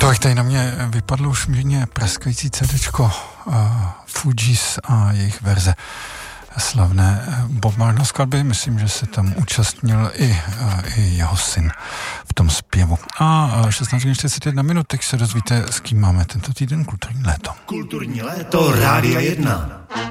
Tak tady na mě vypadlo už mírně praskající CDčko Fugees a jejich verze slavné Bob Marley skladby. Myslím, že se tam účastnil i jeho syn v tom zpěvu. A 16:41, teď se dozvíte, s kým máme tento týden kulturní léto. Kulturní léto Rádia 1.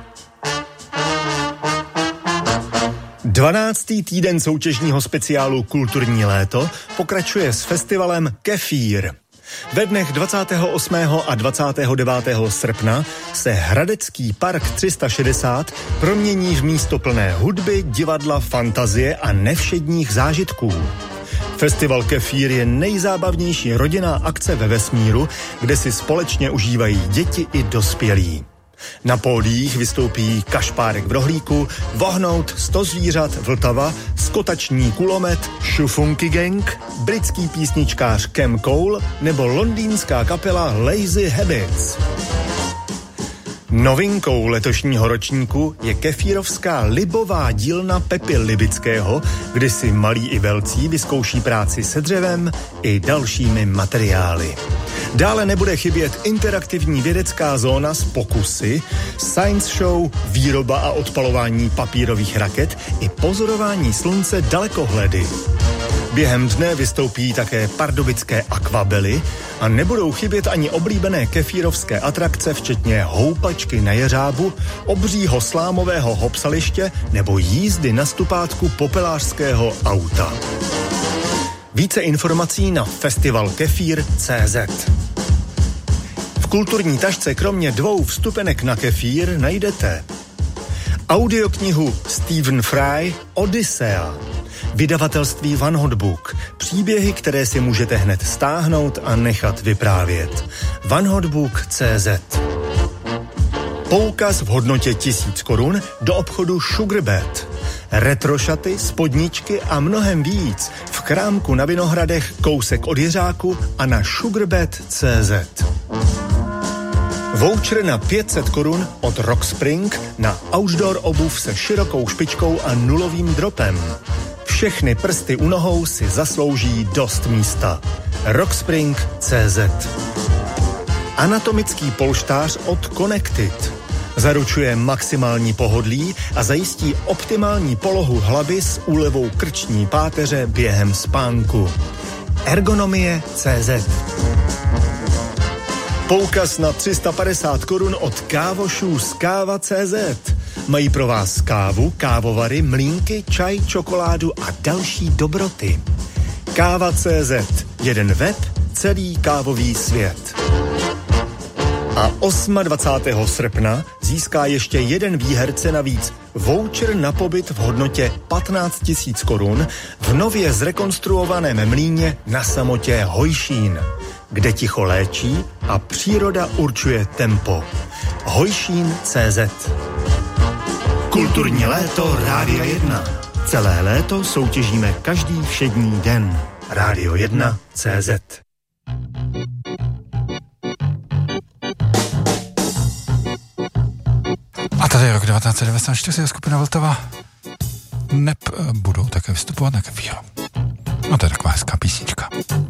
12. týden soutěžního speciálu Kulturní léto pokračuje s festivalem Kefír. Ve dnech 28. a 29. srpna se Hradecký park 360 promění v místo plné hudby, divadla, fantazie a nevšedních zážitků. Festival Kefír je nejzábavnější rodinná akce ve vesmíru, kde si společně užívají děti i dospělí. Na pódiích vystoupí Kašpárek v rohlíku, Vohnout, 100 zvířat, Vltava, Skotační kulomet, Šufunky Gang, britský písničkář Cam Cole nebo londýnská kapela Lazy Habits. Novinkou letošního ročníku je kefírovská libová dílna Pepy Libického, kdy si malí i velcí vyzkouší práci se dřevem i dalšími materiály. Dále nebude chybět interaktivní vědecká zóna s pokusy, science show, výroba a odpalování papírových raket i pozorování slunce dalekohledy. Během dne vystoupí také pardubické akvabely a nebudou chybět ani oblíbené kefírovské atrakce, včetně houpačky na jeřábu, obřího slámového hopsaliště nebo jízdy na stupátku popelářského auta. Více informací na festivalkefír.cz. V kulturní tašce kromě 2 vstupenek na Kefír najdete audioknihu Stephen Fry Odyssea, vydavatelství One Hot Book, příběhy, které si můžete hned stáhnout a nechat vyprávět. onehotbook.cz. Poukaz v hodnotě 1000 korun do obchodu Sugarbet. Retrošaty, spodničky a mnohem víc v krámku na Vinohradech kousek od Jiřáku a na sugarbet.cz. Voucher na 500 korun od Rockspring na outdoor obuv se širokou špičkou a nulovým dropem. Všechny prsty u nohou si zaslouží dost místa. Rockspring.cz. Anatomický polštář od Connected. Zaručuje maximální pohodlí a zajistí optimální polohu hlavy s úlevou krční páteře během spánku. Ergonomie.cz. Poukaz na 350 korun od Kávošů z Káva.cz. Mají pro vás kávu, kávovary, mlýnky, čaj, čokoládu a další dobroty. Káva.cz. Jeden web, celý kávový svět. A 28. srpna získá ještě jeden výherce navíc voucher na pobyt v hodnotě 15 000 korun v nově zrekonstruovaném mlýně na samotě Hojšín, kde ticho léčí a příroda určuje tempo. Hojšín.cz. Kulturní léto Rádia 1. Celé léto soutěžíme každý všední den. Rádio 1.cz. A tady je rok 1994 a skupina Vltava budou také vystupovat na Kefíru. No to je taková hezká písnička.